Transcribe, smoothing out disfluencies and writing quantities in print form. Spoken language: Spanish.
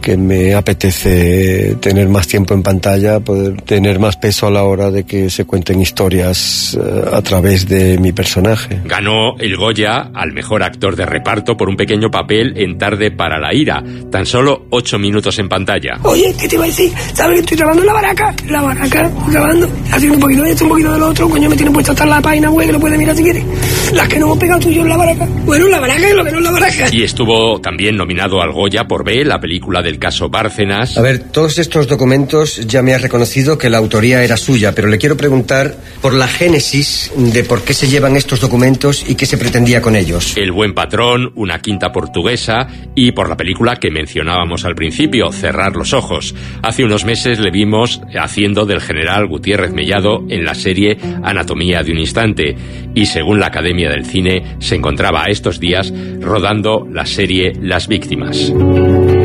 que me apetece tener más tiempo en pantalla, poder tener más peso a la hora de que se cuenten historias a través de mi personaje. Ganó el Goya al mejor actor de reparto por un pequeño papel en Tarde para la ira, tan solo 8 minutos en pantalla. Oye, ¿qué te iba a decir? ¿Sabes que estoy grabando en la baraca, grabando, haciendo un poquito de esto, un poquito de lo otro? Coño, me tienen puesto hasta la página web que lo puedes mirar si quieres. Las que no hemos pegado tú y yo en la baraca. Bueno, la baraca es lo que no es la baraca. Y estuvo también nominado al Goya por B, la película del caso Bárcenas. A ver, todos estos documentos ya me has reconocido que la autoría era suya, pero le quiero preguntar por la génesis de por qué se llevan estos documentos y qué se pretendía con ellos. El buen patrón, Una quinta portuguesa, y por la película que mencionábamos al principio, Cerrar los ojos. Hace unos meses le vimos haciendo del general Gutiérrez Mellado en la serie Anatomía de un instante, y según la Academia del Cine se encontraba a estos días rodando la serie Las víctimas.